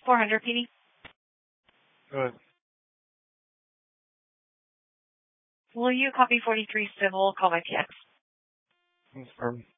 400 PD. Go ahead. Will you copy 43 civil, call by TX? Confirm.